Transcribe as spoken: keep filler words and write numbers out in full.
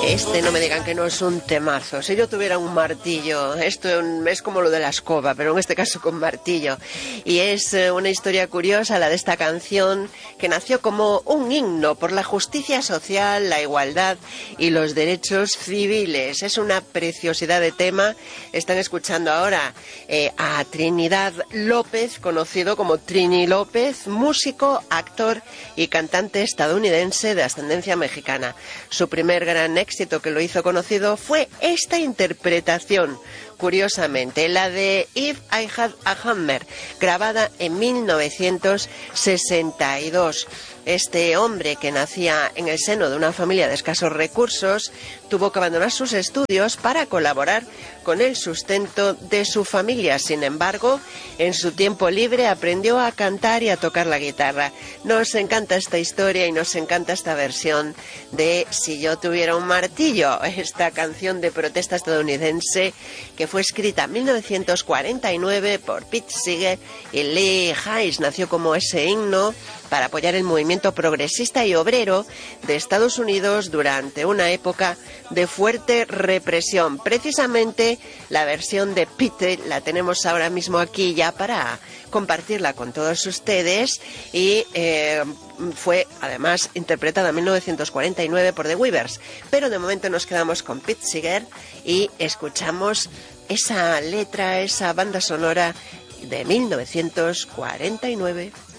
Este no me digan que no es un temazo. Si yo tuviera un martillo, esto es como lo de la escoba, pero en este caso con martillo. Y es una historia curiosa la de esta canción, que nació como un himno por la justicia social, la igualdad y los derechos civiles. Es una preciosidad de tema. Están escuchando ahora eh, a Trinidad López, conocido como Trini López, músico, actor y cantante estadounidense de ascendencia mexicana. Su primer gran éxito que lo hizo conocido fue esta interpretación, curiosamente, la de If I Had a Hammer, grabada en mil novecientos sesenta y dos. Este hombre, que nacía en el seno de una familia de escasos recursos, tuvo que abandonar sus estudios para colaborar con el sustento de su familia. Sin embargo, en su tiempo libre aprendió a cantar y a tocar la guitarra. Nos encanta esta historia y nos encanta esta versión de Si yo tuviera un martillo, esta canción de protesta estadounidense que fue escrita en mil novecientos cuarenta y nueve por Pete Seeger y Lee Hayes. Nació como ese himno para apoyar el movimiento progresista y obrero de Estados Unidos durante una época de fuerte represión. Precisamente la versión de Pete la tenemos ahora mismo aquí ya para compartirla con todos ustedes y eh, fue además interpretada en mil novecientos cuarenta y nueve por The Weavers. Pero de momento nos quedamos con Pete Seeger y escuchamos esa letra, esa banda sonora de mil novecientos cuarenta y nueve.